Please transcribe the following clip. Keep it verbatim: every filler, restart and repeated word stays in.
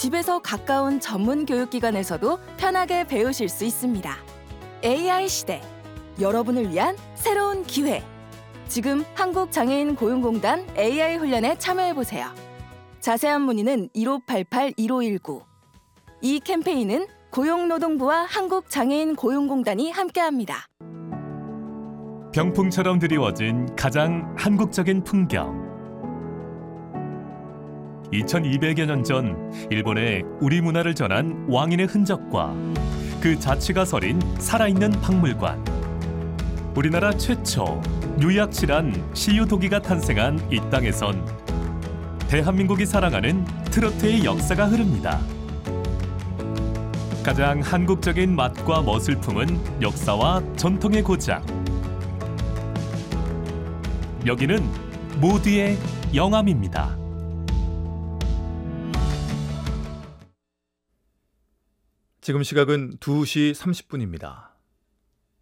집에서 가까운 전문 교육기관에서도 편하게 배우실 수 있습니다. 에이아이 시대, 여러분을 위한 새로운 기회. 지금 한국장애인 고용공단 에이아이 훈련에 참여해보세요. 자세한 문의는 일오팔팔 일오일구. 이 캠페인은 고용노동부와 한국장애인 고용공단이 함께합니다. 병풍처럼 드리워진 가장 한국적인 풍경. 이천이백여 년 전 일본에 우리 문화를 전한 왕인의 흔적과 그 자취가 서린 살아있는 박물관. 우리나라 최초 유약실한 시유도기가 탄생한 이 땅에선 대한민국이 사랑하는 트로트의 역사가 흐릅니다. 가장 한국적인 맛과 멋을 품은 역사와 전통의 고장. 여기는 모두의 영암입니다. 지금 시각은 두 시 삼십 분입니다.